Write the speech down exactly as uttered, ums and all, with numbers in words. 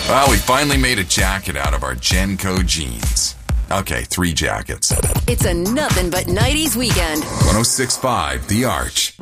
Well, we finally made a jacket out of our Genco jeans. Okay, three jackets. It's a nothing but nineties weekend. one oh six point five The Arch.